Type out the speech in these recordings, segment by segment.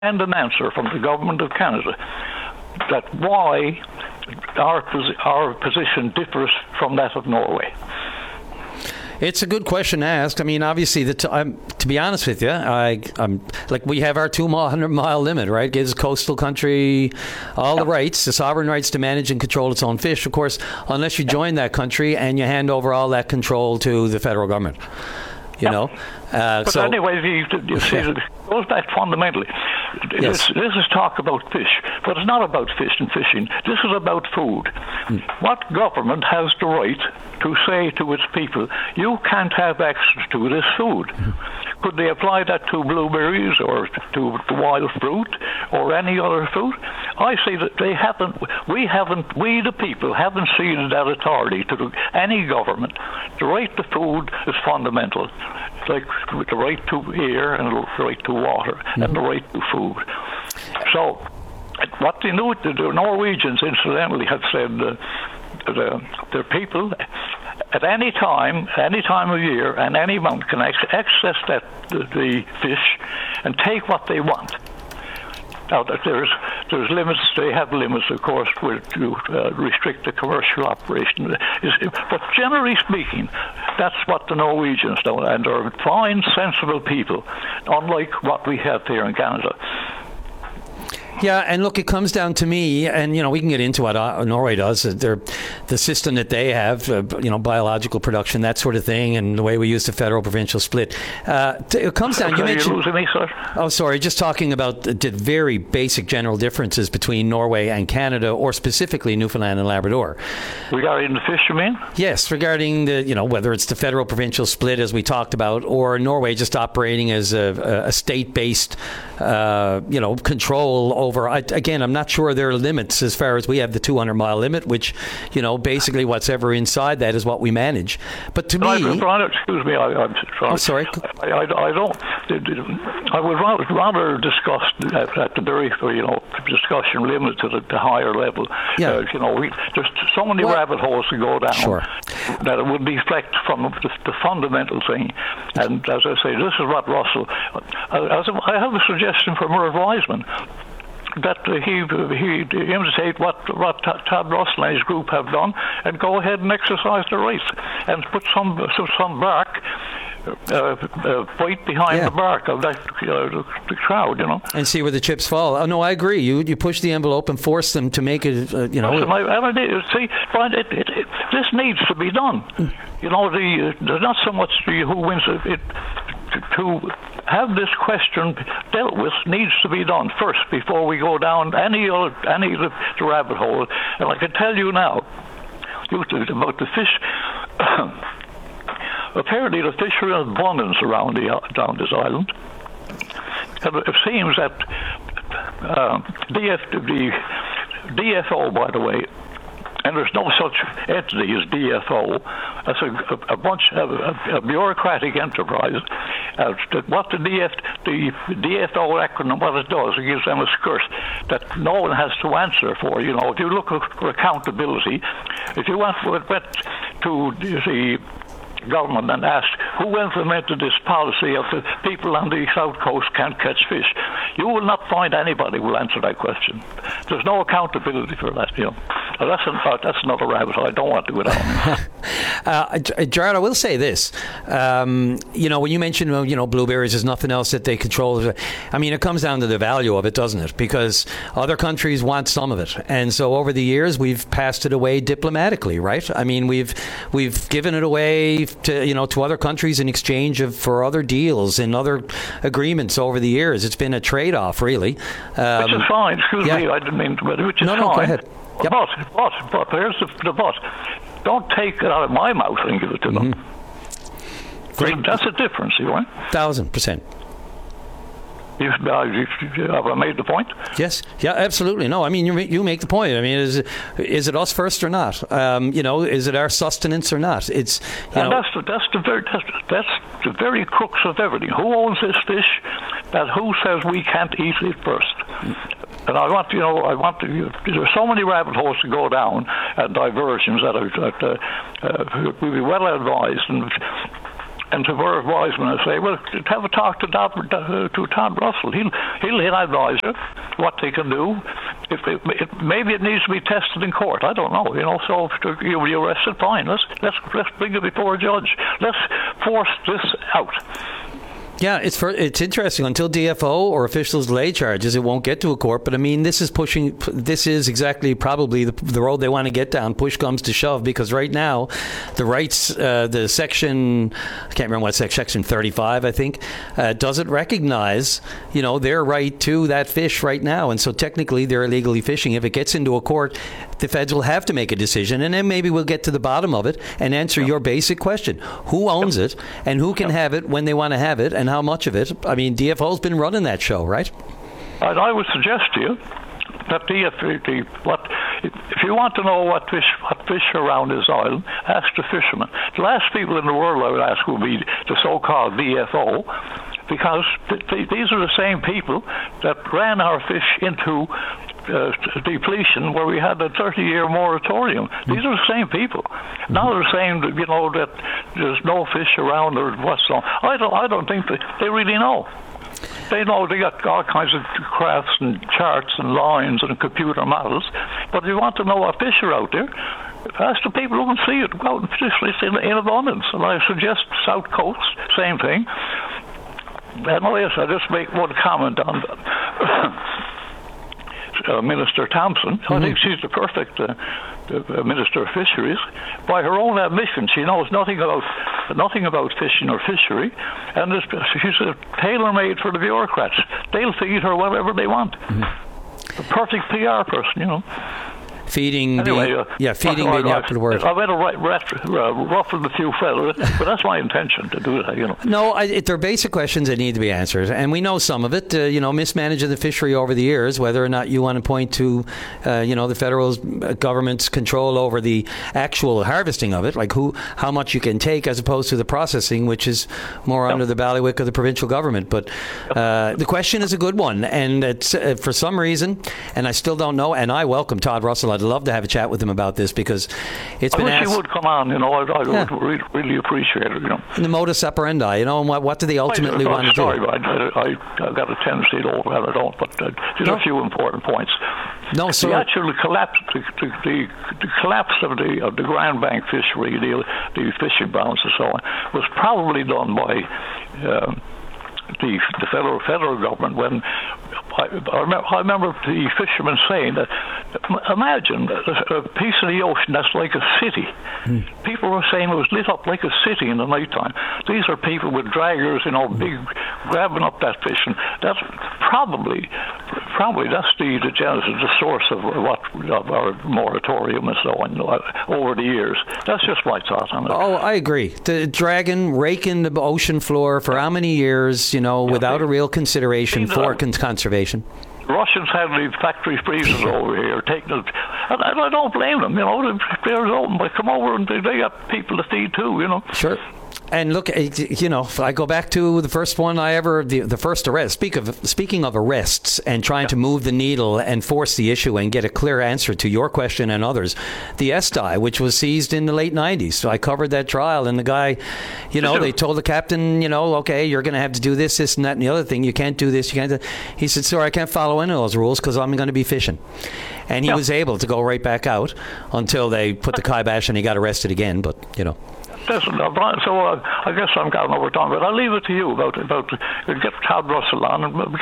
and an answer from the government of Canada that why our position differs from that of Norway. It's a good question to ask. I mean, obviously, to be honest with you, I'm like, we have our 200-mile limit, right? Gives a coastal country all the rights, the sovereign rights to manage and control its own fish. Of course, unless you join that country and you hand over all that control to the federal government, you know. But anyway, you see, it goes back fundamentally. Yes. This is talk about fish, but it's not about fish and fishing. This is about food. What government has the right to say to its people, you can't have access to this food? Could they apply that to blueberries or to wild fruit or any other fruit? I say that they haven't. We the people haven't ceded that authority to any government. The right to food is fundamental, like the right to air and the right to water and the right to food. So, what the Norwegians, incidentally, have said their people at any time of year and any amount can access the fish and take what they want. Now, there's limits. They have limits, of course, to restrict the commercial operation. But generally speaking, that's what the Norwegians do, and they're fine, sensible people, unlike what we have here in Canada. Yeah, and look, it comes down to me, and we can get into what Norway does. The system that they have, biological production, that sort of thing, and the way we use the federal-provincial split. It comes down. You mentioned. Losing me, sir? Oh, sorry. Just talking about the very basic general differences between Norway and Canada, or specifically Newfoundland and Labrador. Regarding the fish, you mean? Yes, regarding whether it's the federal-provincial split, as we talked about, or Norway just operating as a state-based, control over. Again, I'm not sure there are limits as far as we have the 200-mile limit, which, basically what's ever inside that is what we manage. But to me... Excuse me, I'm sorry. Oh, sorry. I don't... I would rather discuss at the very, discussion limited to the higher level. Yeah. There's so many rabbit holes to go down. Sure. That it would deflect from the fundamental thing. And as I say, this is what Russell... I have a suggestion for Merv Wiseman, that he imitate what Todd Russell and his group have done, and go ahead and exercise the rights, and put some bark, fight behind the bark of that the crowd, and see where the chips fall. Oh no, I agree. You push the envelope and force them to make it. This needs to be done. There's not so much who wins it. To have this question dealt with needs to be done first before we go down any of the rabbit hole. And I can tell you now, about the fish. Apparently, the fish are in abundance around this island. And it seems that the DFO, by the way, and there's no such entity as DFO, as a bunch of a bureaucratic enterprise. What the DFO acronym, what it does, it gives them a skirt that no one has to answer for. If you look for accountability, if you went to the government and asked who implemented this policy of the people on the south coast can't catch fish, you will not find anybody who will answer that question. There's no accountability for that. That's another rabbit hole I don't want to go down. Gerard, I will say this. When you mentioned blueberries, there's nothing else that they control. I mean, it comes down to the value of it, doesn't it? Because other countries want some of it, and so over the years we've passed it away diplomatically, right? I mean, we've given it away to other countries in exchange for other deals and other agreements over the years. It's been a trade-off, really. Which is fine. Excuse me, I didn't mean to. Which is fine. No, go ahead. Yep. But here's the but. Don't take it out of my mouth and give it to them. Great. That's a difference, you know. 1,000%. Have I made the point? Yes. Yeah, absolutely. No, I mean, you make the point. I mean, is it us first or not? Is it our sustenance or not? It's that's the very crux of everything. Who owns this fish? And who says we can't eat it first? And there's so many rabbit holes to go down and diversions that we'll be well advised. And And to Bert Wiseman, I say, well, have a talk to Todd Russell. He'll advise you what they can do. Maybe it needs to be tested in court. I don't know. So if you're arrested, fine. Let's bring it before a judge. Let's force this out. Yeah, it's interesting. Until DFO or officials lay charges, it won't get to a court. But I mean, this is exactly probably the road they want to get down. Push comes to shove, because right now, the rights, the section, I can't remember what section 35, I think, doesn't recognize, their right to that fish right now, and so technically they're illegally fishing. If it gets into a court, the feds will have to make a decision, and then maybe we'll get to the bottom of it and answer your basic question: who owns it, and who can have it when they want to have it, and how much of it. I mean, DFO's been running that show, right? And I would suggest to you that if you want to know what fish are around this island, ask the fishermen. The last people in the world I would ask would be the so-called DFO, because these are the same people that ran our fish into depletion, where we had a 30-year moratorium. These are the same people. Now they're saying that that there's no fish around or what's so. I don't think that they really know. They know they got all kinds of graphs and charts and lines and computer models, but if you want to know what fish are out there, ask the people who can see it. Go out and fish in abundance. And I suggest South Coast, same thing. And yes, I just make one comment on Minister Thompson. I think she's the perfect Minister of Fisheries. By her own admission, she knows nothing about fishing or fishery, and she's tailor-made for the bureaucrats. They'll feed her whatever they want. A perfect PR person, Feeding being the opposite word. I might have ruffled a few feathers, but that's my intention to do that, No, they're basic questions that need to be answered, and we know some of it. Mismanaging the fishery over the years, whether or not you want to point to, the federal government's control over the actual harvesting of it, like how much you can take as opposed to the processing, which is more under the bailiwick of the provincial government. But the question is a good one, and it's for some reason, and I still don't know, and I welcome Todd Russell. I'd love to have a chat with him about this, because it's been asked. I wish he would come on. I would really appreciate it. And the modus operandi. And what do they ultimately want to do? Sorry, I've got a tendency to overhead. I don't, but there's a few important points. No, sir. The actual collapse, the collapse of the Grand Bank fishery, the fishing bounds and so on, was probably done by the federal government when. I remember the fishermen saying that, imagine a piece of the ocean that's like a city. People were saying it was lit up like a city in the nighttime. These are people with draggers, big, grabbing up that fish. And that's probably that's the genesis, the source of our moratorium and so on over the years. That's just my thought on it. Oh, I agree. The dragging, raking the ocean floor for how many years, without a real consideration for conservation. Russians had the factory freezers over here taking it, and I don't blame them. They're open, but come over and they got people to feed too. Sure. And look, if I go back to the first one the first arrest, speaking of arrests and trying to move the needle and force the issue and get a clear answer to your question and others, the Esti, which was seized in the late 90s. So I covered that trial, and the guy, they told the captain, okay, you're going to have to do this, and that, and the other thing. You can't do this, you can't. He said, sir, I can't follow any of those rules because I'm going to be fishing. And he was able to go right back out until they put the kibosh and he got arrested again, but, Listen, so I guess I'm getting over time, but I'll leave it to you about get Todd Russell on and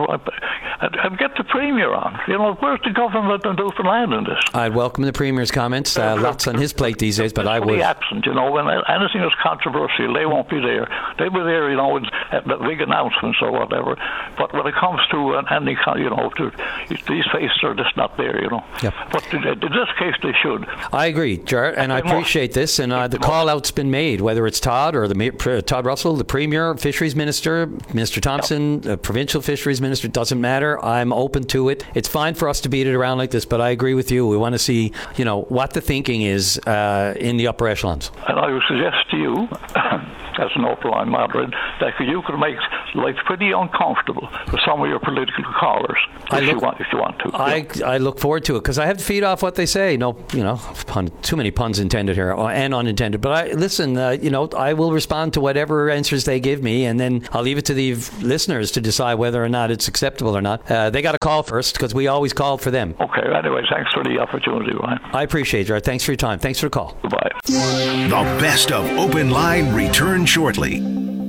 get the Premier on. Where's the government in Newfoundland in this? I'd welcome the Premier's comments. Lots on his plate these days, but I would. Absent, when anything is controversial, they won't be there. They'll be there, at the big announcements or whatever. But when it comes to any, these faces are just not there, Yep. But in this case, they should. I agree, Jared, and I appreciate this. And the call-out's been made, whether it's Todd or Todd Russell, the Premier, Fisheries Minister, Mr. Thompson, Provincial Fisheries Minister, doesn't matter. I'm open to it. It's fine for us to beat it around like this, but I agree with you. We want to see, what the thinking is in the upper echelons. And I would suggest to you as an open-line moderator, that you could make life pretty uncomfortable for some of your political callers if you want to. I look forward to it because I have to feed off what they say. No, too many puns intended here and unintended. But I will respond to whatever answers they give me, and then I'll leave it to the listeners to decide whether or not it's acceptable or not. They got to call first because we always call for them. Okay. Anyway, thanks for the opportunity, Ryan. I appreciate it, Gerard. Thanks for your time. Thanks for the call. Goodbye. The best of Open Line returns shortly.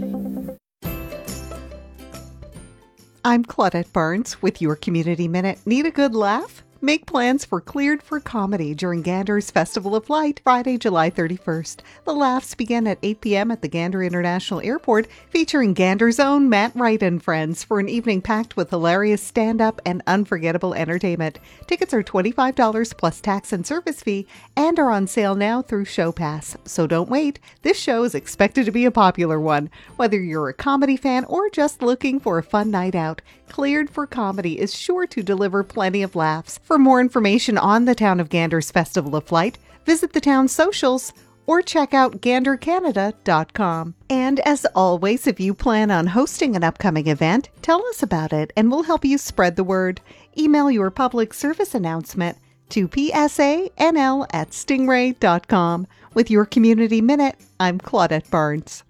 I'm Claudette Barnes with your Community Minute. Need a good laugh? Make plans for Cleared for Comedy during Gander's Festival of Light, Friday, July 31st. The laughs begin at 8 p.m. at the Gander International Airport, featuring Gander's own Matt Wright and friends for an evening packed with hilarious stand-up and unforgettable entertainment. Tickets are $25 plus tax and service fee and are on sale now through ShowPass. So don't wait. This show is expected to be a popular one. Whether you're a comedy fan or just looking for a fun night out, Cleared for Comedy is sure to deliver plenty of laughs. For more information on the Town of Gander's Festival of Light, visit the town's socials or check out gandercanada.com. And as always, if you plan on hosting an upcoming event, tell us about it and we'll help you spread the word. Email your public service announcement to psanl@stingray.com. With your Community Minute, I'm Claudette Barnes.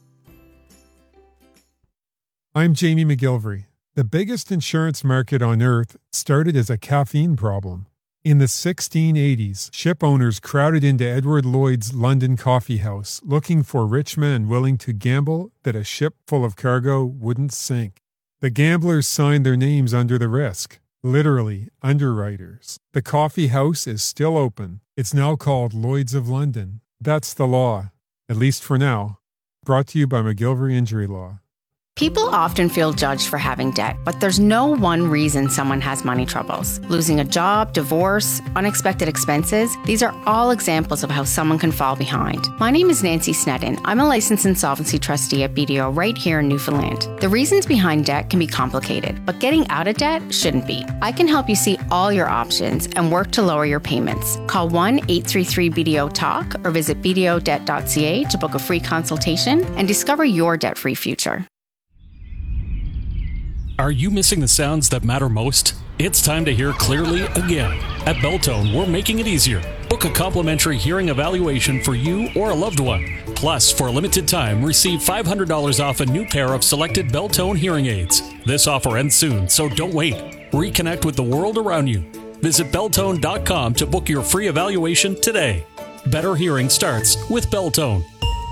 I'm Jamie McGilvery. The biggest insurance market on Earth started as a caffeine problem. In the 1680s, ship owners crowded into Edward Lloyd's London coffee house looking for rich men willing to gamble that a ship full of cargo wouldn't sink. The gamblers signed their names under the risk, literally underwriters. The coffee house is still open. It's now called Lloyd's of London. That's the law, at least for now. Brought to you by McGilvery Injury Law. People often feel judged for having debt, but there's no one reason someone has money troubles. Losing a job, divorce, unexpected expenses, these are all examples of how someone can fall behind. My name is Nancy Sneddon. I'm a licensed insolvency trustee at BDO right here in Newfoundland. The reasons behind debt can be complicated, but getting out of debt shouldn't be. I can help you see all your options and work to lower your payments. Call 1-833-BDO-TALK or visit bdodebt.ca to book a free consultation and discover your debt-free future. Are you missing the sounds that matter most? It's time to hear clearly again. At Beltone, we're making it easier. Book a complimentary hearing evaluation for you or a loved one. Plus, for a limited time, receive $500 off a new pair of selected Beltone hearing aids. This offer ends soon, so don't wait. Reconnect with the world around you. Visit Beltone.com to book your free evaluation today. Better hearing starts with Beltone.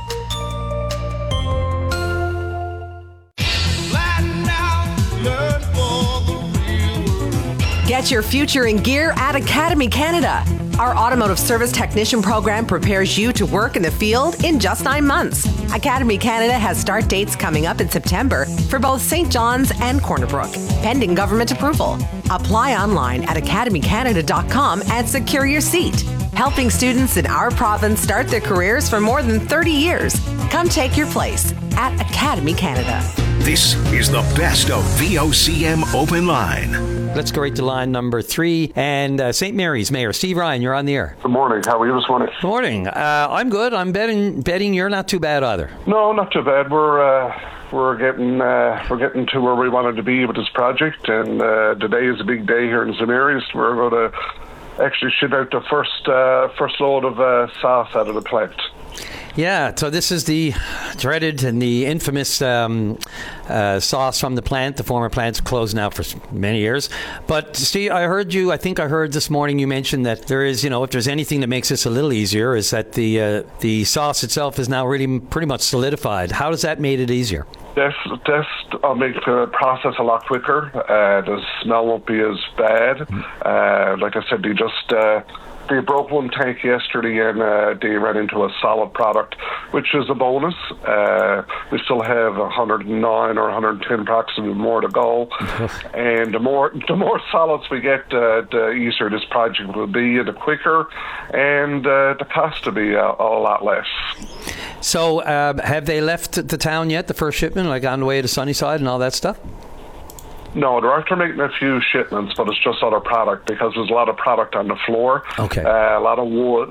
Get your future in gear at Academy Canada. Our automotive service technician program prepares you to work in the field in just 9 months. Academy Canada has start dates coming up in September for both St. John's and Corner Brook, pending government approval. Apply online at academycanada.com and secure your seat. Helping students in our province start their careers for more than 30 years. Come take your place at Academy Canada. This is the best of VOCM Open Line. Let's go right to line number 3. And St. Mary's Mayor Steve Ryan, you're on the air. Good morning. How are you this morning? Good morning. I'm good. I'm betting you're not too bad either. No, not too bad. We're getting to where we wanted to be with this project, and today is a big day here in St. Mary's. We're going to actually ship out the first load of sauce out of the plant. Yeah, so this is the dreaded and the infamous sauce from the plant. The former plant's closed now for many years. But Steve, I think I heard this morning you mentioned that there is, if there's anything that makes this a little easier, is that the sauce itself is now really pretty much solidified. How does that make it easier? This will make the process a lot quicker. The smell won't be as bad. Like I said, they broke one tank yesterday and they ran into a solid product, which is a bonus. We still have 109 or 110 approximately more to go. And the more solids we get, the easier this project will be, and the quicker, and the cost will be a lot less. So have they left the town yet, the first shipment, like on the way to Sunnyside and all that stuff? No, they're after making a few shipments, but it's just other product because there's a lot of product on the floor. Okay. A lot of wood,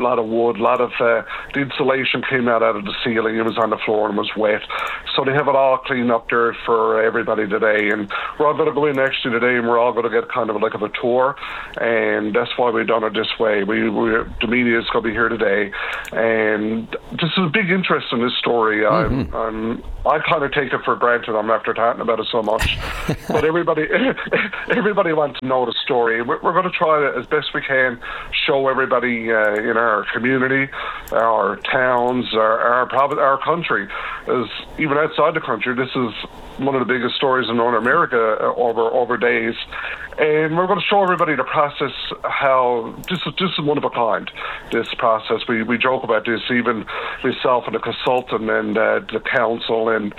the insulation came out of the ceiling. It was on the floor and was wet. So they have it all cleaned up there for everybody today. And we're all going to go in actually today, and we're all going to get kind of like a tour. And that's why we've done it this way. The media is going to be here today. And this is a big interest in this story. I kind of take it for granted. I'm after talking about it so much. But everybody wants to know the story. We're going to try to, as best we can, show everybody in our community, our towns, our country, as even outside the country. This is one of the biggest stories in North America over days. And we're going to show everybody the process, how this is one of a kind, this process. We joke about this, even myself and the consultant and the council and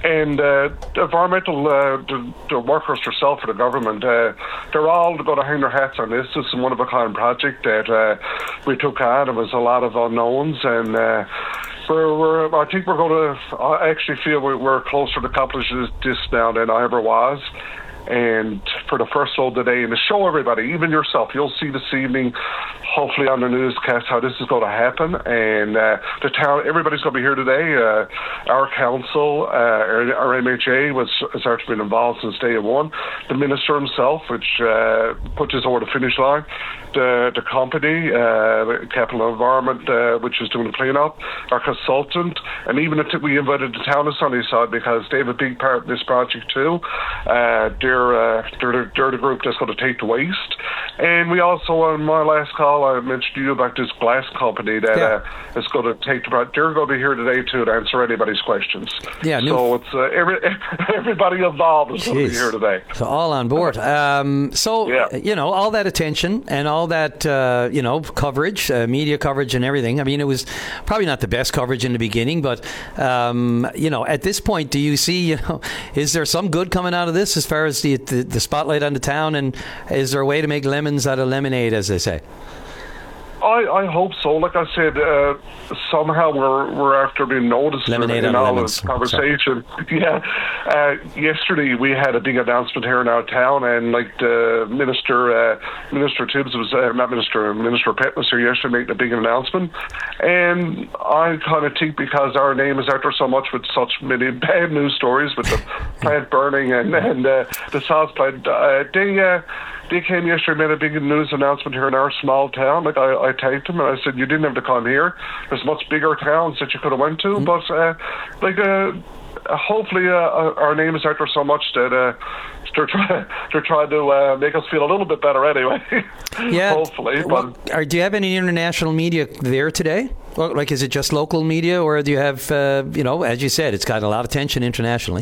environmental, the workers herself for the government. They're all going to hang their hats on this. This is one of a kind project that we took on. There was a lot of unknowns, and I think we're going to. I actually feel we're closer to accomplishing this now than I ever was. And for the first load today, and to show everybody, even yourself, you'll see this evening, hopefully on the newscast, how this is going to happen. And the town, everybody's going to be here today. Our council, our MHA, has actually been involved since day one. The minister himself, which put this over the finish line. The company, Capital Environment, which is doing the cleanup, our consultant, and even we invited the town of Sunnyside because they have a big part in this project too. They're the group that's going to take the waste. And we also, on my last call, I mentioned to you about this glass company that is going to take the project. They're going to be here today too to answer anybody's questions. Yeah, so it's everybody involved is going to be here today. So all on board. All that attention and all that, coverage, media coverage and everything. I mean, it was probably not the best coverage in the beginning, but, at this point, do you see, is there some good coming out of this as far as the spotlight on the town, and is there a way to make lemons out of lemonade, as they say? I hope so. Like I said, somehow we're after being noticed in all this conversation. Sorry. Yeah. Yesterday we had a big announcement here in our town, and like the Minister Tibbs was Minister Pett was here yesterday making a big announcement. And I kind of think because our name is out there so much with such many bad news stories with the plant burning and the South plant, they came yesterday, made a big news announcement here in our small town. Like I tagged them and I said, you didn't have to come here. There's much bigger towns that you could have went to. But hopefully our name is out there so much that they're trying to make us feel a little bit better anyway. Yeah. Hopefully. Well, do you have any international media there today? Well, like, is it just local media, or do you have, as you said, it's got a lot of attention internationally?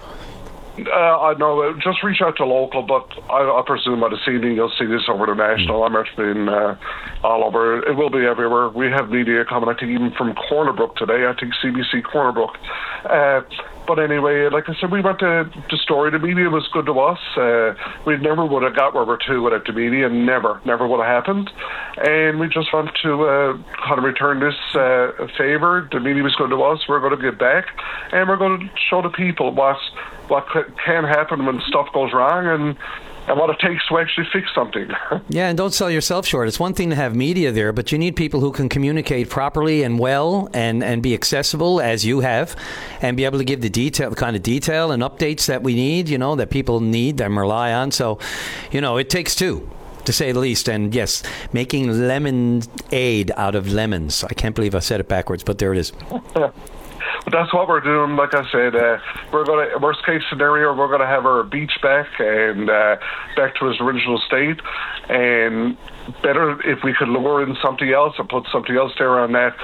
I know, just reach out to local, but I presume by this evening you'll see this over the national. I'm actually all over. It will be everywhere. We have media coming, I think, even from Corner Brook today. I think CBC Corner Brook. But anyway, like I said, we went to the story. The media was good to us. We never would have got where we're to without the media. Never would have happened. And we just want to kind of return this favor. The media was good to us. We're going to give back, and we're going to show the people what can happen when stuff goes wrong and what it takes to actually fix something. Yeah, and don't sell yourself short. It's one thing to have media there, but you need people who can communicate properly and well and be accessible, as you have, and be able to give the kind of detail and updates that we need, that people need and rely on. So, it takes two, to say the least. And yes, making lemonade out of lemons. I can't believe I said it backwards, but there it is. But that's what we're doing. Like I said, we're going to, worst case scenario, we're going to have our beach back and back to its original state. And better if we could lure in something else or put something else there on that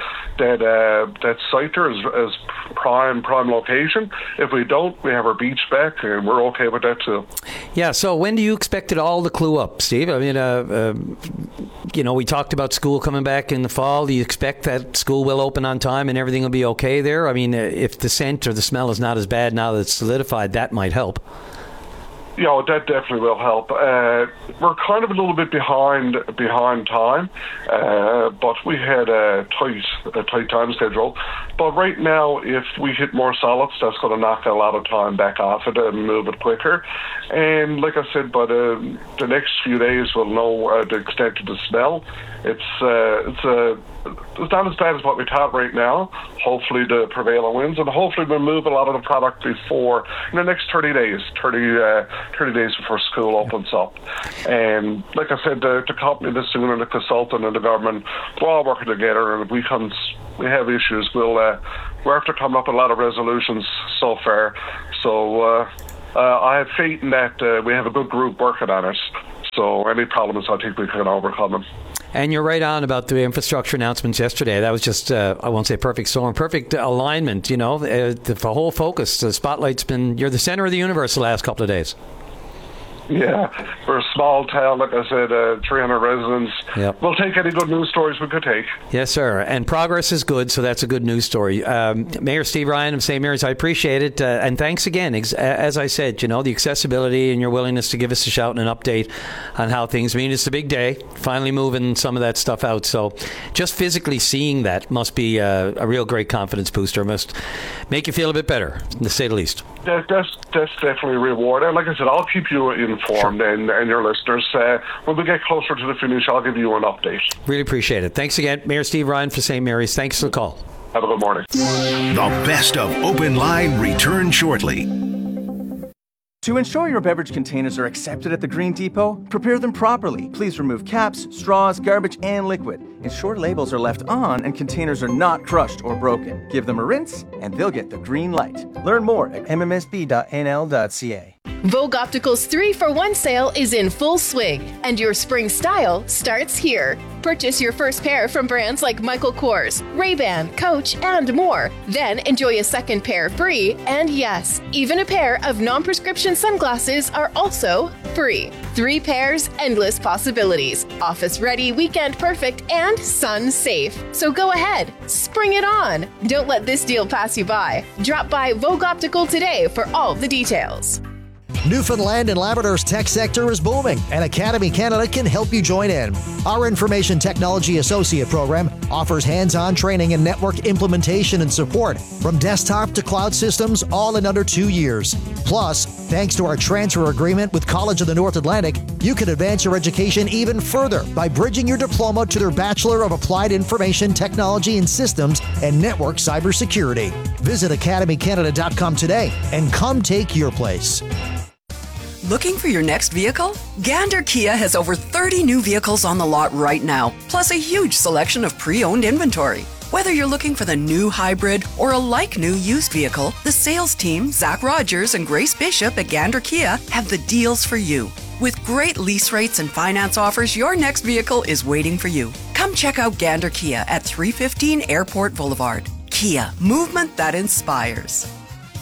site there as prime location. If we don't, we have our beach back, and we're okay with that too. Yeah. So when do you expect it all to clue up, Steve? I mean, we talked about school coming back in the fall. Do you expect that school will open on time and everything will be okay there? I mean, if the scent or the smell is not as bad now that it's solidified, that might help. That definitely will help. We're kind of a little bit behind time, but we had a tight time schedule. But right now, if we hit more solids, that's going to knock a lot of time back off it and move it quicker. And like I said, by the next few days, we'll know the extent of the smell. It's not as bad as what we thought right now. Hopefully the prevailing winds, and hopefully we'll move a lot of the product before, in the next 30 days before school opens up. And like I said, the company, the student, and the consultant, and the government, we're all working together, and if we have issues, we're after coming up with a lot of resolutions so far. So I have faith in that we have a good group working on it. So any problems, I think we can overcome them. And you're right on about the infrastructure announcements yesterday. That was just, I won't say perfect storm, perfect alignment, the whole focus, the spotlight's been, you're the center of the universe the last couple of days. Yeah, we're a small town, like I said, 300 residents. Yep. We'll take any good news stories we could take. Yes, sir. And progress is good, so that's a good news story. Mayor Steve Ryan of St. Mary's, I appreciate it. And thanks again. As I said, the accessibility and your willingness to give us a shout and an update on how things mean. It's a big day, finally moving some of that stuff out. So just physically seeing that must be a real great confidence booster. Must make you feel a bit better, to say the least. That's definitely a reward. And like I said, I'll keep you informed, sure, and your listeners. When we get closer to the finish, I'll give you an update. Really appreciate it. Thanks again, Mayor Steve Ryan for St. Mary's. Thanks for the call. Have a good morning. The best of Open Line return shortly. To ensure your beverage containers are accepted at the Green Depot, prepare them properly. Please remove caps, straws, garbage, and liquid. Ensure labels are left on and containers are not crushed or broken. Give them a rinse, and they'll get the green light. Learn more at mmsb.nl.ca. Vogue Optical's 3-for-1 sale is in full swing, and your spring style starts here. Purchase your first pair from brands like Michael Kors, Ray-Ban, Coach, and more. Then enjoy a second pair free, and yes, even a pair of non-prescription sunglasses are also free. 3 pairs, endless possibilities. Office ready, weekend perfect, and sun safe. So go ahead, spring it on. Don't let this deal pass you by. Drop by Vogue Optical today for all the details. Newfoundland and Labrador's tech sector is booming, and Academy Canada can help you join in. Our Information Technology Associate program offers hands-on training in network implementation and support, from desktop to cloud systems, all in under 2 years. Plus, thanks to our transfer agreement with College of the North Atlantic, you can advance your education even further by bridging your diploma to their Bachelor of Applied Information Technology and Systems and Network Cybersecurity. Visit academycanada.com today and come take your place. Looking for your next vehicle? Gander Kia has over 30 new vehicles on the lot right now, plus a huge selection of pre-owned inventory. Whether you're looking for the new hybrid or a like-new used vehicle, the sales team, Zach Rogers and Grace Bishop at Gander Kia, have the deals for you. With great lease rates and finance offers, your next vehicle is waiting for you. Come check out Gander Kia at 315 Airport Boulevard. Kia, movement that inspires.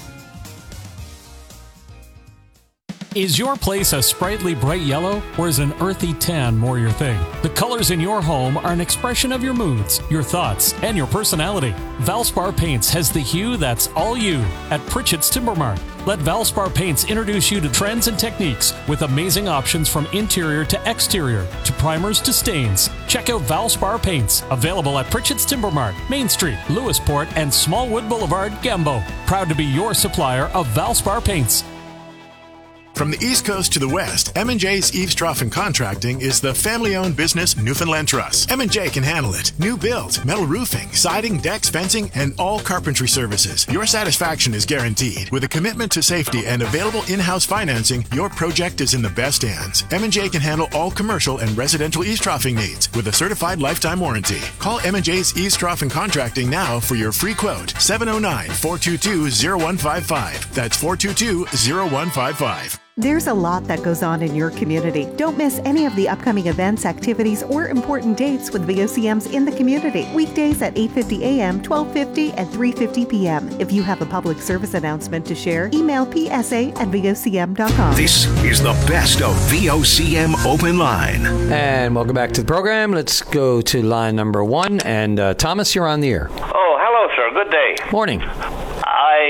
Is your place a sprightly bright yellow, or is an earthy tan more your thing? The colors in your home are an expression of your moods, your thoughts, and your personality. Valspar Paints has the hue that's all you at Pritchett's Timber Mart. Let Valspar Paints introduce you to trends and techniques with amazing options from interior to exterior, to primers to stains. Check out Valspar Paints, available at Pritchett's Timber Mart, Main Street, Lewisport, and Smallwood Boulevard, Gambo. Proud to be your supplier of Valspar Paints. From the East Coast to the West, M&J's Eavestrough Contracting is the family-owned business Newfoundland Trust. M&J can handle it. New builds, metal roofing, siding, decks, fencing, and all carpentry services. Your satisfaction is guaranteed. With a commitment to safety and available in-house financing, your project is in the best hands. M&J can handle all commercial and residential eavesdroughing needs with a certified lifetime warranty. Call M&J's Eavestrough Contracting now for your free quote. 709-422-0155. That's 422-0155. There's a lot that goes on in your community. Don't miss any of the upcoming events, activities, or important dates with VOCMs in the community. Weekdays at 8:50 a.m., 12:50, and 3:50 p.m. If you have a public service announcement to share, email psa@vocm.com. This is the best of VOCM Open Line. And welcome back to the program. Let's go to line number 1. And Thomas, you're on the air. Oh, hello, sir. Good day. Morning. I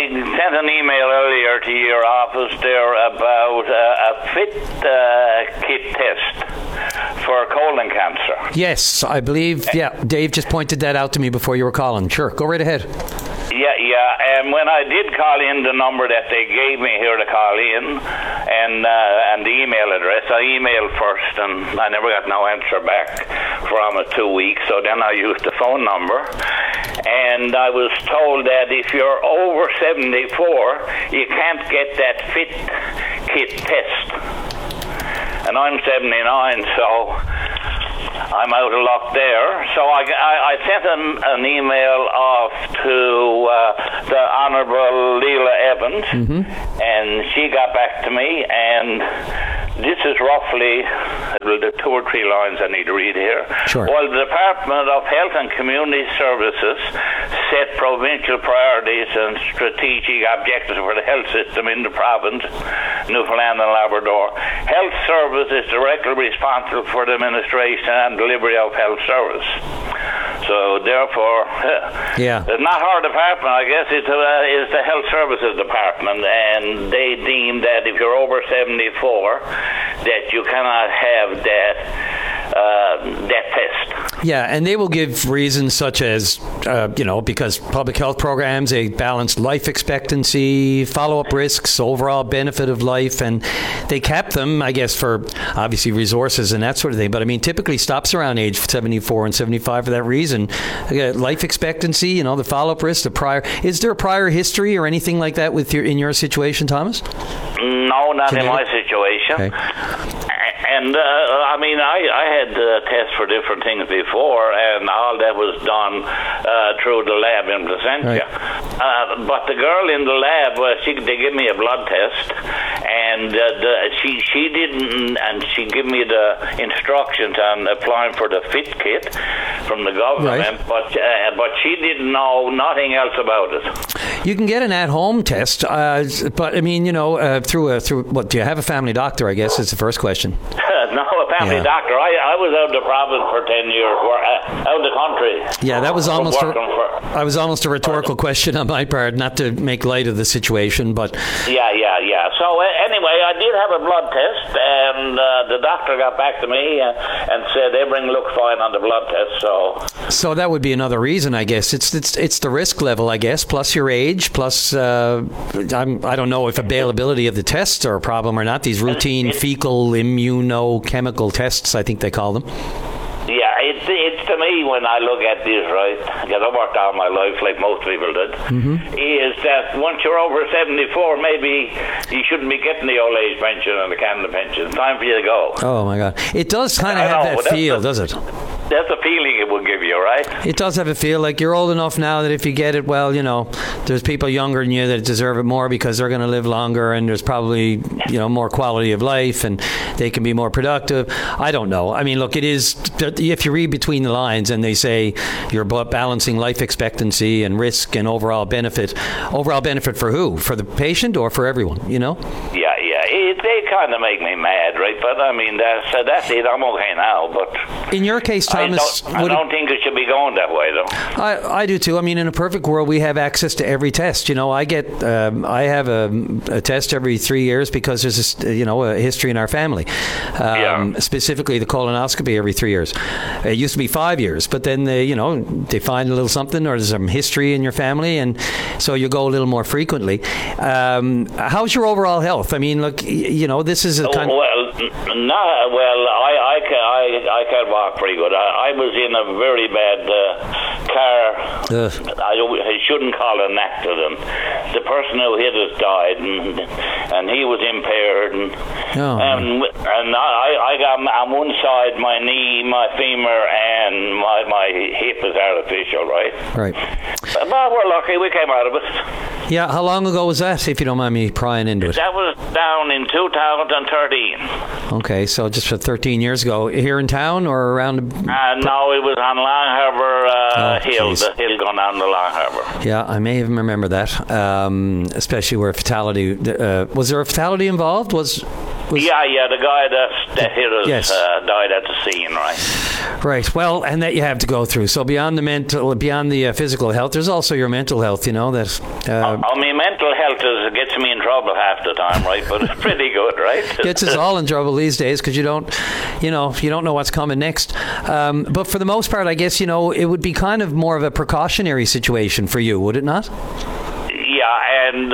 sent an email earlier to your office there about a fit kit test for colon cancer. Yes, I believe, Dave just pointed that out to me before you were calling. Sure, go right ahead. Yeah, and when I did call in the number that they gave me here to call in, and the email address, I emailed first, and I never got no answer back from it 2 weeks, so then I used the phone number, and I was told that if you're over 74, you can't get that fit kit test. And I'm 79, so I'm out of luck there. So I sent an email off to the Honourable Leila Evans, and she got back to me, and this is roughly the 2 or 3 lines I need to read here. Sure. While the Department of Health and Community Services set provincial priorities and strategic objectives for the health system in the province, Newfoundland and Labrador, Health Service is directly responsible for the administration and delivery of health service. So therefore, it's not our department. I guess it's the Health Services Department, and they deem that if you're over 74, that you cannot have that test. Yeah, and they will give reasons such as, because public health programs, a balanced life expectancy, follow-up risks, overall benefit of life, and they cap them, I guess, for obviously resources and that sort of thing. But I mean, typically stops around age 74 and 75 for that reason. Life expectancy, the follow-up risk, is there a prior history or anything like that in your situation, Thomas? No, not in my situation. Okay. And I had tests for different things before, and all that was done through the lab in Placentia. Right. But the girl in the lab, they gave me a blood test, and she didn't, and she gave me the instructions on applying for the fit kit from the government, right. But she didn't know nothing else about it. You can get an at-home test, but I mean, through what? Do you have a family doctor? I guess is the first question. No, a family doctor. I was out of the province for 10 years, out of the country. Yeah, that was almost a rhetorical question on my part, not to make light of the situation, but... Yeah. So anyway, I did have a blood test, and the doctor got back to me and said everything looked fine on the blood test, So that would be another reason, I guess. It's the risk level, I guess, plus your age, plus I don't know if availability of the tests are a problem or not. These routine fecal immunochemical tests, I think they call them. Yeah, it's to me when I look at this, right, because I worked all my life like most people did, is that once you're over 74, maybe you shouldn't be getting the old age pension and the Canada pension. It's time for you to go. Oh, my God. It does kind of have that feel, does it? That's a feeling it will give you, right? It does have a feel like you're old enough now that if you get it, well, there's people younger than you that deserve it more because they're going to live longer, and there's probably, more quality of life, and they can be more productive. I don't know. I mean, look, it is, if you read between the lines and they say you're balancing life expectancy and risk and overall benefit for who? For the patient or for everyone, Yeah. They kind of make me mad, right? But I mean, that's it. I'm okay now. But in your case, Thomas, I don't think it should be going that way, though. I do too. I mean, in a perfect world, we have access to every test. I have a test every 3 years because there's a history in our family. Specifically, the colonoscopy every 3 years. It used to be 5 years, but then they find a little something, or there's some history in your family, and so you go a little more frequently. How's your overall health? I mean, look, this is a kind. I can walk pretty good. I was in a very bad car. I shouldn't call it an accident. The person who hit us died, and he was impaired. And I got on one side my knee, my femur, and my hip is artificial, right? Right. But we're lucky. We came out of it. Yeah. How long ago was that, if you don't mind me prying into it? That was down in 2013. Okay, so just 13 years ago. Here in town or around? No, it was on Long Harbour Hill, the hill going down the Long Harbour. Yeah, I may even remember that, especially where fatality... was there a fatality involved? The guy that hit us died at the scene, right? Right. Well, and that you have to go through. So beyond the physical health, there's also your mental health. You know that. Mental health gets me in trouble half the time, right? But it's pretty good, right? Gets us all in trouble these days because you don't know what's coming next. But for the most part, I guess it would be kind of more of a precautionary situation for you, would it not? Yeah, and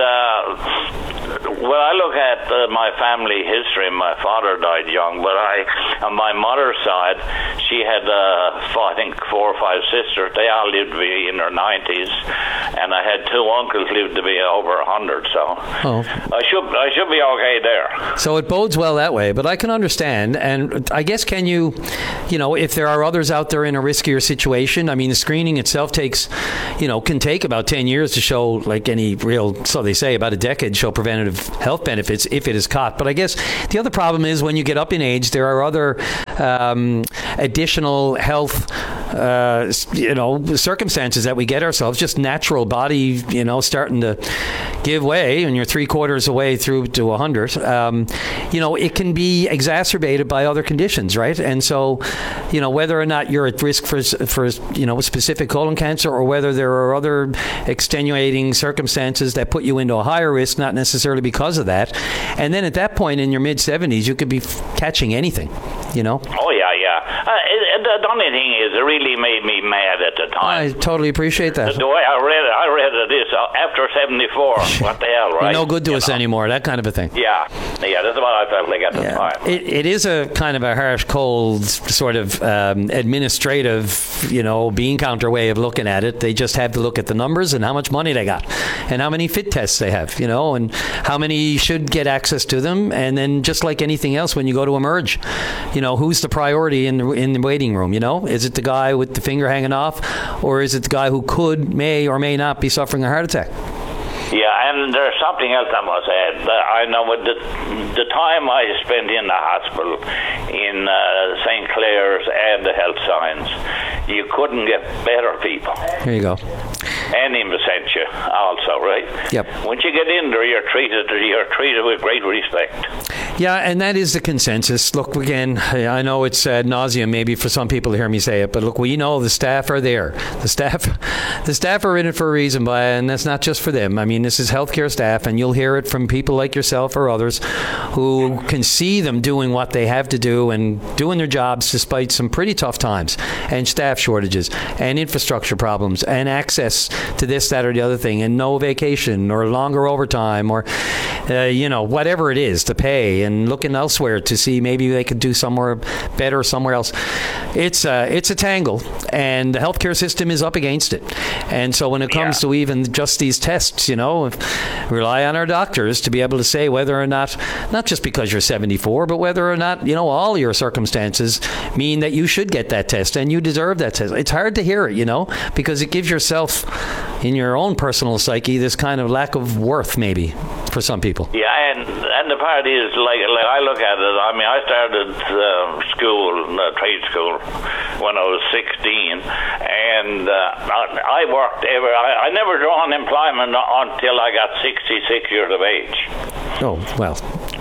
when I look at my family history, my father died young, but on my mother's side, she had, I think, 4 or 5 sisters. They all lived to be in their 90s, and I had 2 uncles lived to be over 100. So I should be okay there. So it bodes well that way, but I can understand, and I guess can you, if there are others out there in a riskier situation, I mean, the screening itself can take about 10 years to show, like any real, so they say, about a decade show preventative health benefits if it is caught. But I guess the other problem is when you get up in age, there are other additional health circumstances that we get ourselves, just natural body, starting to give way, and you're 3/4 away through to 100. It can be exacerbated by other conditions, right? And so, whether or not you're at risk for specific colon cancer, or whether there are other extenuating circumstances that put you into a higher risk, not necessarily because of that. And then at that point in your mid-70s, you could be catching anything, Oh, yeah. The only thing is, it really made me mad at the time. I totally appreciate that. The way I read this after 74. What the hell, right? No good to us anymore, that kind of a thing. Yeah, that's what I felt like at the time. It is a kind of a harsh, cold, sort of administrative, bean counter way of looking at it. They just have to look at the numbers and how much money they got and how many fit tests they have, and how many should get access to them. And then just like anything else, when you go to emerge, who's the priority in the waiting room? Is it the guy with the finger hanging off, or is it the guy who may or may not be suffering a heart attack? Yeah, and there's something else I must add. I know with the time I spent in the hospital in St. Clair's and the Health Science, you couldn't get better people. There you go. And in Vicentia also, right? Yep. Once you get in there, you're treated with great respect. Yeah, and that is the consensus. Look, again, I know it's ad nauseum maybe for some people to hear me say it, but look, we know the staff are there. The staff are in it for a reason, and that's not just for them. I mean, this is healthcare staff, and you'll hear it from people like yourself or others who can see them doing what they have to do and doing their jobs despite some pretty tough times and staff shortages and infrastructure problems and access to this, that, or the other thing, and no vacation or longer overtime or whatever it is to pay, and looking elsewhere to see maybe they could do somewhere better somewhere else. It's a tangle, and the healthcare system is up against it. And so when it comes to even just these tests, rely on our doctors to be able to say whether or not just because you're 74, but whether or not all your circumstances mean that you should get that test and you deserve that test. It's hard to hear it, because it gives yourself in your own personal psyche this kind of lack of worth maybe for some people. Yeah, and the part is, like I look at it, I mean, I started trade school when I was 16, and I worked I never drew unemployment until I got 66 years of age. Oh, well.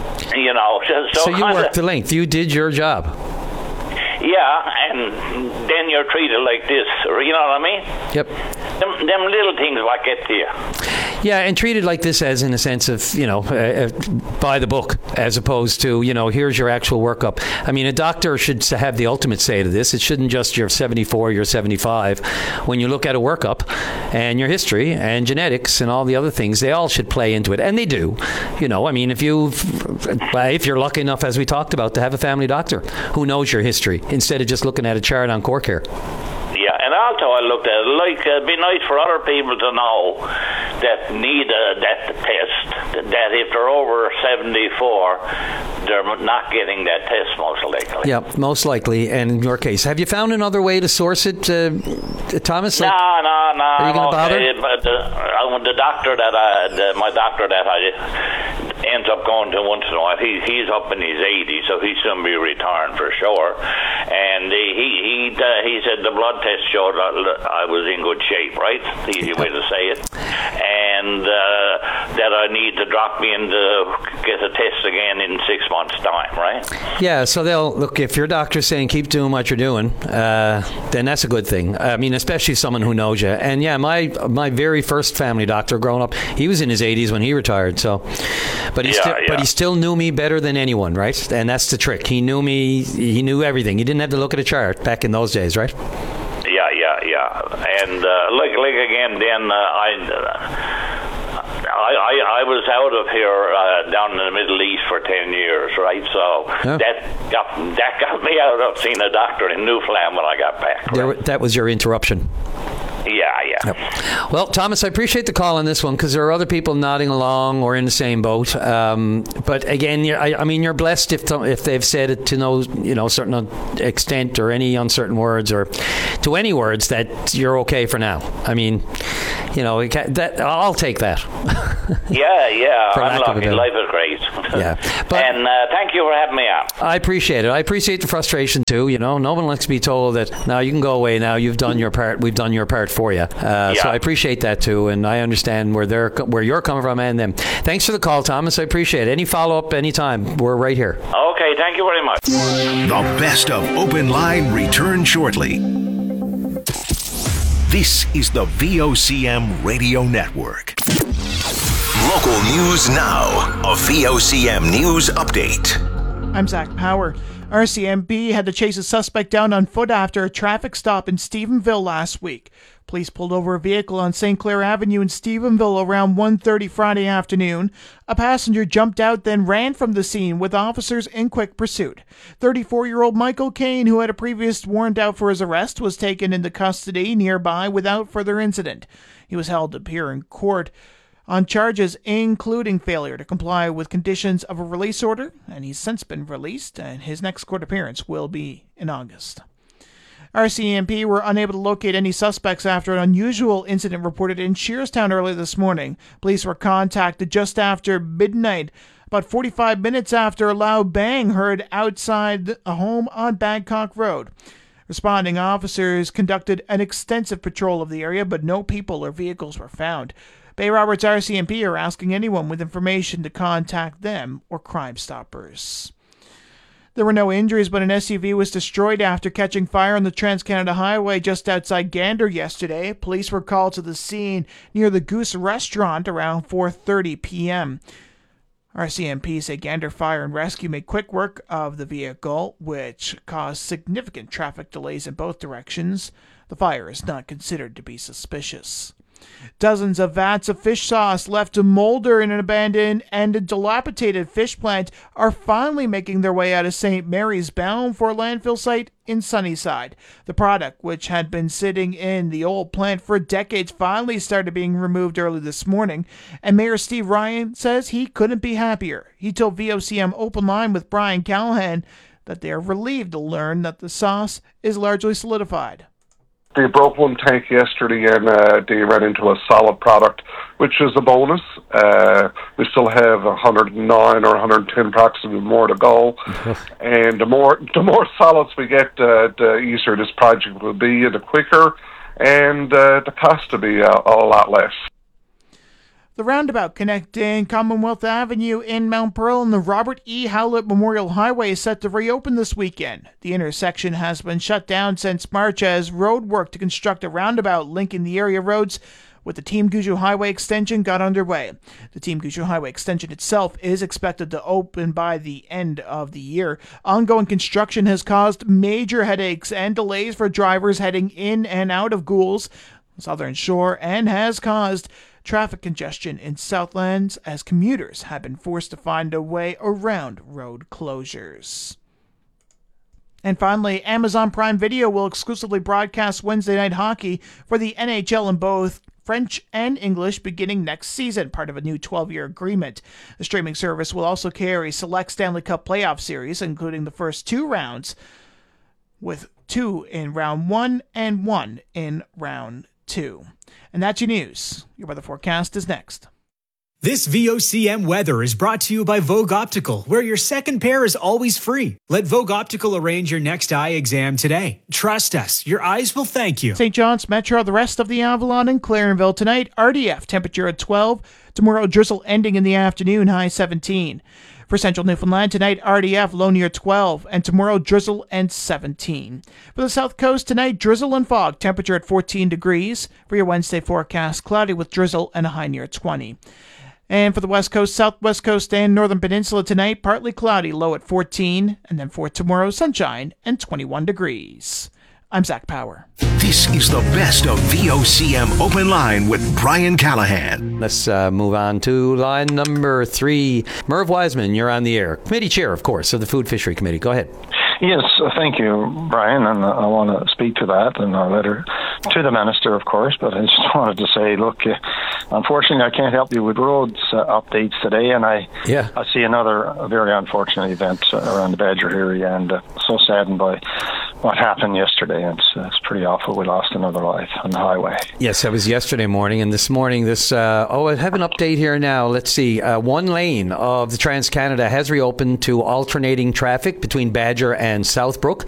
So you worked the length. You did your job. Yeah, and then you're treated like this. You know what I mean? Yep. Them little things what get to you. Yeah, and treated like this as in a sense of, by the book, as opposed to, here's your actual workup. I mean, a doctor should have the ultimate say to this. It shouldn't just you're 74, you're 75. When you look at a workup and your history and genetics and all the other things, they all should play into it. And they do. I mean, if you're lucky enough, as we talked about, to have a family doctor who knows your history instead of just looking at a chart on CoreCare. Yeah, and also I looked at it, it'd be nice for other people to know that need that test, that if they're over 74, they're not getting that test most likely. Yeah, most likely, and in your case. Have you found another way to source it, Thomas? No. Are you going to bother? But the doctor my doctor that I ends up going to once in a while, he's up in his 80s, so he's going to be retiring for sure. And he said the blood test showed I was in good shape, right? The easy way to say it. And and that I need to drop me in to get a test again in 6 months' time, right? Yeah, so they'll look, if your doctor's saying keep doing what you're doing, then that's a good thing. I mean, especially someone who knows you. And yeah, my very first family doctor growing up, he was in his 80s when he retired. So, but he still knew me better than anyone, right? And that's the trick. He knew me. He knew everything. He didn't have to look at a chart back in those days, right? Yeah. And like again, then I was out of here down in the Middle East for 10 years, right? So that got me out of seeing a doctor in Newfoundland when I got back. Right? That was your interruption. Yeah. Yep. Well, Thomas, I appreciate the call on this one because there are other people nodding along or in the same boat. But again, I mean, you're blessed if they've said it to no certain extent or any uncertain words or to any words that you're okay for now. I mean, I'll take that. Yeah. I'm lucky. Life is great. Yeah. And thank you for having me on. I appreciate it. I appreciate the frustration too. No one likes to be told that now you can go away. Now you've done your part. We've done your part for you. So I appreciate that too, and I understand where you're coming from and them. Thanks for the call, Thomas. I appreciate it. Any follow-up anytime, we're right here. Okay, thank you very much. The best of Open Line returns shortly. This is the VOCM Radio Network. Local news now. A VOCM news update. I'm Zach Power. RCMP had to chase a suspect down on foot after a traffic stop in Stephenville last week. Police pulled over a vehicle on St. Clair Avenue in Stephenville around 1:30 Friday afternoon. A passenger jumped out, then ran from the scene with officers in quick pursuit. 34-year-old Michael Kane, who had a previous warrant out for his arrest, was taken into custody nearby without further incident. He was held to appear in court on charges including failure to comply with conditions of a release order, and he's since been released, and his next court appearance will be in August. RCMP were unable to locate any suspects after an unusual incident reported in Shearstown early this morning. Police were contacted just after midnight, about 45 minutes after a loud bang heard outside a home on Badcock Road. Responding officers conducted an extensive patrol of the area, but no people or vehicles were found. Bay Roberts RCMP are asking anyone with information to contact them or Crime Stoppers. There were no injuries, but an SUV was destroyed after catching fire on the Trans-Canada Highway just outside Gander yesterday. Police were called to the scene near the Goose Restaurant around 4:30 p.m. RCMP say Gander Fire and Rescue made quick work of the vehicle, which caused significant traffic delays in both directions. The fire is not considered to be suspicious. Dozens of vats of fish sauce left to molder in an abandoned and dilapidated fish plant are finally making their way out of St. Mary's, bound for a landfill site in Sunnyside. The product, which had been sitting in the old plant for decades, finally started being removed early this morning, and Mayor Steve Ryan says he couldn't be happier. He told VOCM Open Line with Brian Callahan that they are relieved to learn that the sauce is largely solidified. They broke one tank yesterday and they ran into a solid product, which is a bonus. We still have 109 or 110 approximately more to go. And the more solids we get, the easier this project will be, the quicker, and the cost will be a lot less. The roundabout connecting Commonwealth Avenue in Mount Pearl and the Robert E. Howlett Memorial Highway is set to reopen this weekend. The intersection has been shut down since March as road work to construct a roundabout linking the area roads with the Team Gushue Highway extension got underway. The Team Gushue Highway extension itself is expected to open by the end of the year. Ongoing construction has caused major headaches and delays for drivers heading in and out of Goulds, Southern Shore, and has caused traffic congestion in Southlands as commuters have been forced to find a way around road closures. And finally, Amazon Prime Video will exclusively broadcast Wednesday Night Hockey for the NHL in both French and English beginning next season, part of a new 12-year agreement. The streaming service will also carry select Stanley Cup playoff series, including the first two rounds, with 2 in round 1 and 1 in round 2. And that's your news. Your weather forecast is next. This VOCM weather is brought to you by Vogue Optical, where your second pair is always free. Let Vogue Optical arrange your next eye exam today. Trust us, your eyes will thank you. St. John's Metro, the rest of the Avalon and Clarenville tonight. RDF, temperature at 12. Tomorrow, drizzle ending in the afternoon, high 17. For Central Newfoundland tonight, RDF, low near 12. And tomorrow, drizzle and 17. For the South Coast tonight, drizzle and fog, temperature at 14 degrees. For your Wednesday forecast, cloudy with drizzle and a high near 20. And for the West Coast, Southwest Coast, and Northern Peninsula tonight, partly cloudy, low at 14. And then for tomorrow, sunshine and 21 degrees. I'm Zach Power. This is the best of VOCM Open Line with Brian Callahan. Let's move on to line number 3. Merv Wiseman, you're on the air. Committee chair, of course, of the Food Fishery Committee. Go ahead. Yes, thank you, Brian, and I want to speak to that in our letter to the Minister, of course, but I just wanted to say, look, unfortunately, I can't help you with roads updates today, and I see another very unfortunate event around the Badger area, and so saddened by what happened yesterday. It's pretty awful. We lost another life on the highway. Yes, that was yesterday morning, and this morning, I have an update here now. Let's see. One lane of the Trans-Canada has reopened to alternating traffic between Badger and Southbrook.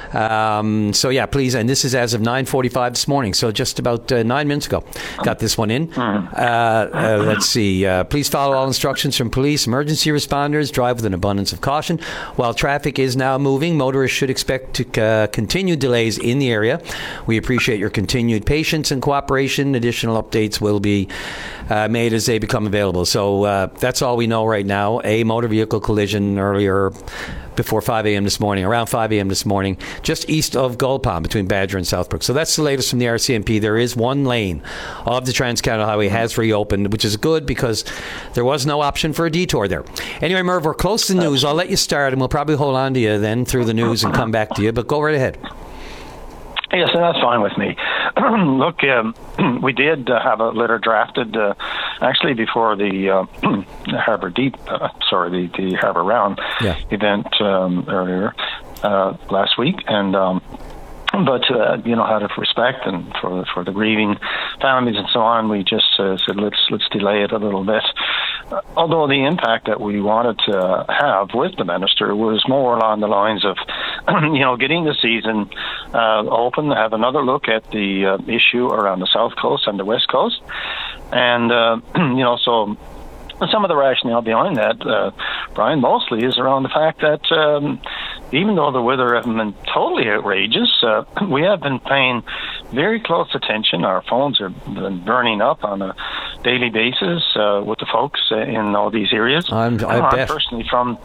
Please, and this is as of 9:45 this morning, so just about 9 minutes ago, got this one in. Let's see. Please follow all instructions from police, emergency responders, drive with an abundance of caution. While traffic is now moving, motorists should expect to continue delays in the area. We appreciate your continued patience and cooperation. Additional updates will be made as they become available. So that's all we know right now. A motor vehicle collision earlier before 5 a.m. this morning, around 5 a.m. this morning, just east of Gold Pond between Badger and Southbrook. So that's the latest from the RCMP. There is one lane of the Trans-Canada Highway has reopened, which is good because there was no option for a detour there. Anyway, Merv, we're close to news. I'll let you start, and we'll probably hold on to you then through the news and come back to you, but go right ahead. Yes, that's fine with me. Look, we did have a letter drafted actually before the Harbour Deep, the Harbour Round event earlier last week, and but out of respect and for the grieving families and so on, we just said let's delay it a little bit. Although the impact that we wanted to have with the Minister was more along the lines of, getting the season open, have another look at the issue around the South Coast and the West Coast, and so. Some of the rationale behind that, Brian, mostly is around the fact that even though the weather hasn't been totally outrageous, we have been paying very close attention. Our phones have been burning up on a daily basis with the folks in all these areas. I'm personally from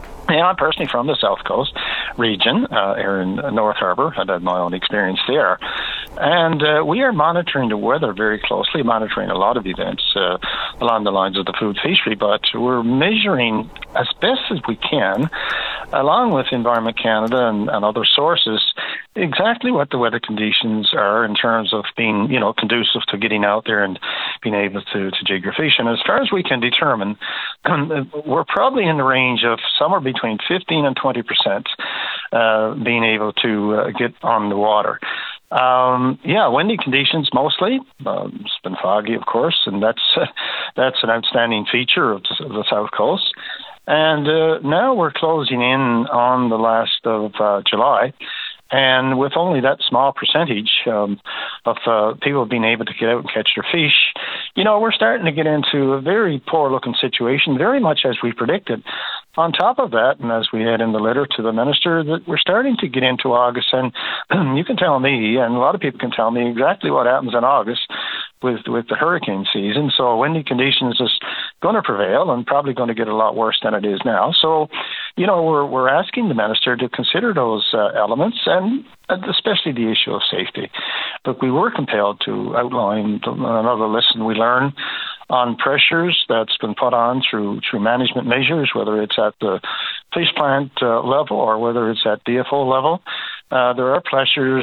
the South Coast region, here in North Harbour. I've had my own experience there. And we are monitoring the weather very closely, monitoring a lot of events along the lines of the food fishery, but we're measuring as best as we can, along with Environment Canada and other sources, exactly what the weather conditions are in terms of being, conducive to getting out there and being able to jig your fish. And as far as we can determine, we're probably in the range of somewhere between 15 and 20% being able to get on the water. Windy conditions mostly. It's been foggy, of course, and that's an outstanding feature of the South Coast. And now we're closing in on the last of July. And with only that small percentage of people being able to get out and catch their fish, we're starting to get into a very poor-looking situation, very much as we predicted. On top of that, and as we had in the letter to the Minister, that we're starting to get into August, and you can tell me, and a lot of people can tell me exactly what happens in August with the hurricane season. So windy conditions is going to prevail and probably going to get a lot worse than it is now. So, we're asking the Minister to consider those elements, and especially the issue of safety. But we were compelled to outline another lesson we learned on pressures that's been put on through management measures, whether it's at the fish plant level or whether it's at DFO level. There are pressures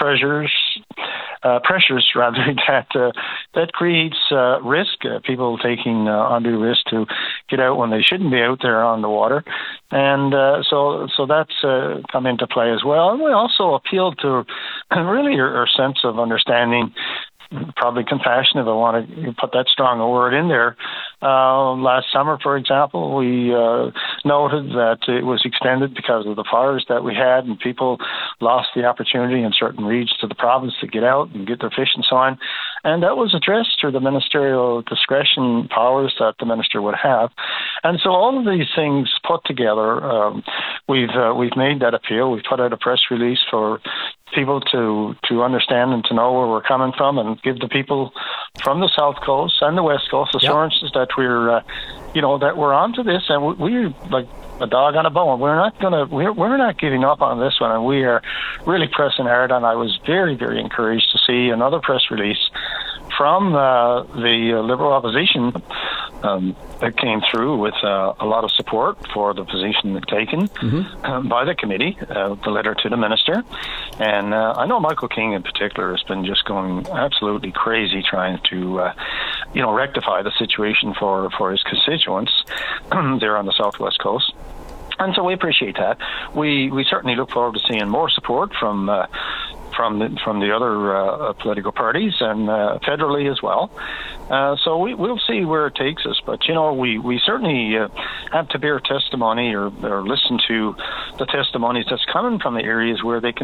that creates risk. People taking undue risk to get out when they shouldn't be out there on the water, and so that's come into play as well. And we also appealed to really our sense of understanding, probably compassion, if I want to put that strong a word in there, Last summer, for example, we noted that it was extended because of the fires that we had, and people lost the opportunity in certain regions of the province to get out and get their fish and so on. And that was addressed through the ministerial discretion powers that the minister would have. And so all of these things put together, we've made that appeal. We've put out a press release for people to understand and to know where we're coming from, and give the people from the South Coast and the West Coast assurances that we're onto this, and we're like a dog on a bone. We're not giving up on this one, and we are really pressing hard. And I was very, very encouraged to see another press release from the Liberal opposition that came through with a lot of support for the position taken by the committee, the letter to the minister. And I know Michael King in particular has been just going absolutely crazy trying to rectify the situation for his constituents there on the Southwest Coast. And so we appreciate that. We certainly look forward to seeing more support from the other political parties and federally as well. So we'll see where it takes us. But, we certainly have to bear testimony or listen to the testimonies that's coming from the areas where they can